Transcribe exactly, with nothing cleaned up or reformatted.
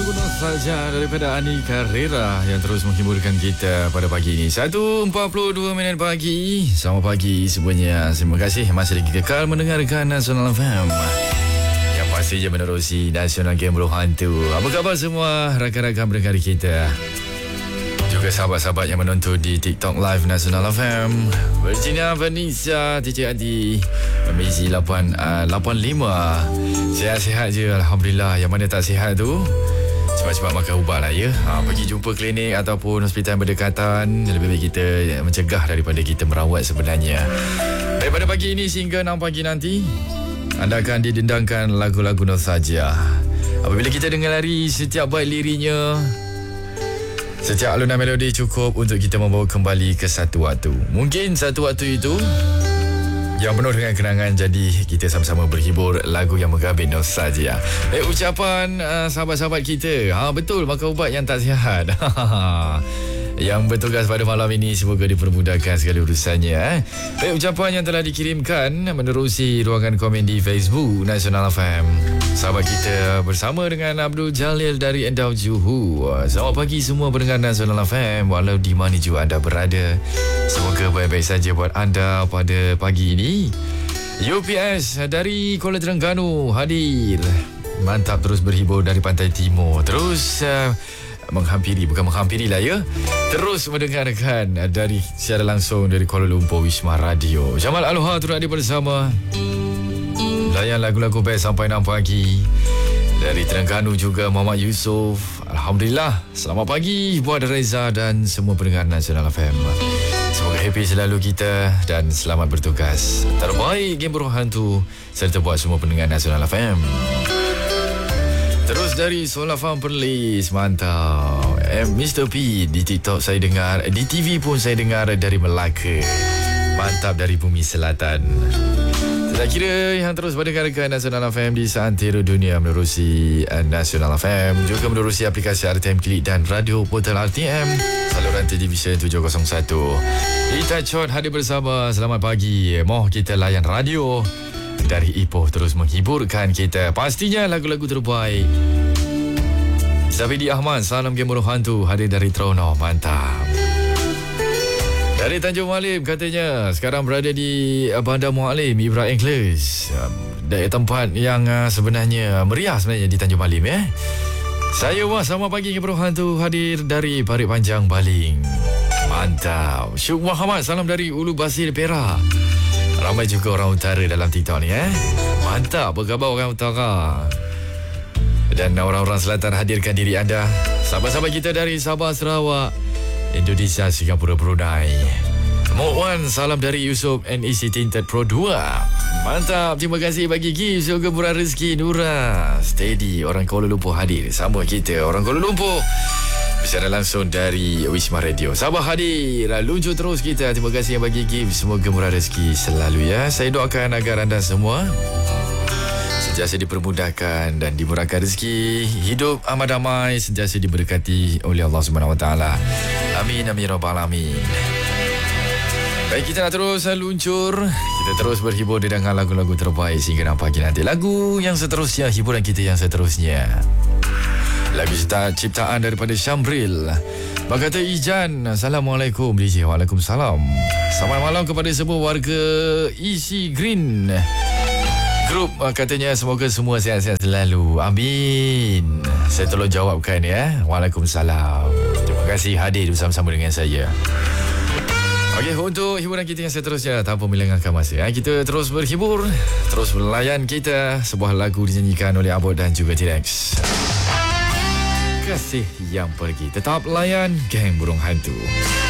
lagu nostalgia daripada Ani Carrera yang terus menghiburkan kita pada pagi ini. satu empat puluh dua minit pagi. Selamat pagi semuanya. Terima kasih masih lagi kekal mendengarkan Nasional F M. Yang pasti je menerusi Nasional Game Berhantu. Apa khabar semua rakan-rakan pendengar kita? Juga sahabat-sahabat yang menonton di TikTok Live Nasional F M. Virginia, Vanessa, T J Adi, Mizi lapan lapan lima. Sihat-sihat je Alhamdulillah. Yang mana tak sihat tu, cepat-cepat makan ubat lah ya. ha, Pergi jumpa klinik ataupun hospital yang berdekatan. Lebih baik kita mencegah daripada kita merawat sebenarnya. Daripada pagi ini sehingga enam pagi nanti, anda akan didendangkan lagu-lagu nostalgia. Apabila kita dengar lari setiap bait lirinya, setiap alunan melodi cukup untuk kita membawa kembali ke satu waktu. Mungkin satu waktu itu yang penuh dengan kenangan, jadi kita sama-sama berhibur lagu yang menggabit nostalgia. Eh, ucapan uh, sahabat-sahabat kita, ha, betul, makan ubat yang tak sihat. Yang bertugas pada malam ini, semoga dipermudahkan segala urusannya. Eh. Baik, ucapan yang telah dikirimkan menerusi ruangan komen di Facebook Nasional F M. Sahabat kita bersama dengan Abdul Jalil dari Endau Johor. Selamat pagi semua pendengar Nasional F M, walau di mana juga anda berada. Semoga baik-baik saja buat anda pada pagi ini. U P S dari Kuala Terengganu hadir. Mantap, terus berhibur dari Pantai Timur. Terus uh, menghampiri, bukan menghampiri lah ya, terus mendengarkan dari secara langsung dari Kuala Lumpur Wisma Radio. Jamal Aloha turut hadir bersama, layan lagu-lagu best sampai enam pagi. Dari Terengganu juga Muhammad Yusof. Alhamdulillah, selamat pagi buat Reza dan semua pendengar Nasional F M. Semoga happy selalu kita dan selamat bertugas. Terbaik Game Berhantu serta buat semua pendengar Nasional F M. Terus dari Solafam Perlis, mantap. eh, Mister P di TikTok saya dengar, di T V pun saya dengar dari Melaka. Mantap, dari Bumi Selatan. Tak kira yang terus mendengarkan Nasional F M di seantero dunia menerusi Nasional F M, juga menerusi aplikasi R T M Klik dan radio portal R T M saluran televisyen tujuh kosong satu. Kita Chot hadir bersama. Selamat pagi. Moh kita layan radio dari Ipoh, terus menghiburkan kita. Pastinya lagu-lagu terbaik. Zabidi Ahmad, salam Game Berhantu, hadir dari Trono. Mantap. Dari Tanjung Malim katanya sekarang berada di Bandar Mualim Ibrahim Engles. Dari tempat yang sebenarnya meriah sebenarnya di Tanjung Malim eh. Saya Wah, selamat pagi Game Berhantu, hadir dari Parit Panjang Baling. Mantap. Syuk Muhammad, salam dari Ulu Basil Perak. Ramai juga orang utara dalam TikTok ni eh. Mantap, berkhabar orang utara. Dan orang-orang selatan hadirkan diri anda. Sahabat-sahabat kita dari Sabah, Sarawak, Indonesia, Singapura, Brunei. Mohon salam dari Yusof N E C Tinted Pro dua. Mantap, terima kasih bagi gift. Semoga murah rezeki Nura. Steady, orang Kuala Lumpur hadir. Sama kita, orang Kuala Lumpur. Secara langsung dari Wisma Radio. Sabah hadir. Luncur terus kita. Terima kasih yang bagi gift. Semoga murah rezeki selalu ya. Saya doakan agar anda semua sentiasa dipermudahkan dan dimurahkan rezeki, hidup amat damai, sentiasa diberkati oleh Allah Subhanahu Wa Taala. Amin amin rabbal alamin. Baik, kita nak terus luncur. Kita terus berhibur dengan lagu-lagu terbaik sehingga enam pagi nanti. Lagu yang seterusnya, hiburan kita yang seterusnya, lagu ciptaan daripada Syambril. Berkata Ijan, Assalamualaikum D J. Waalaikumsalam. Selamat malam kepada semua warga Easy Green Group. Katanya semoga semua sihat-sihat selalu. Amin. Saya tolong jawabkan ya. Waalaikumsalam. Terima kasih hadir bersama-sama dengan saya. Okey, untuk hiburan kita yang seterusnya, tanpa melengahkan masa, kita terus berhibur, terus melayan kita. Sebuah lagu dinyanyikan oleh Abot dan juga T-Rex. Kasih yang pergi. Tetap layan Geng Burung Hantu.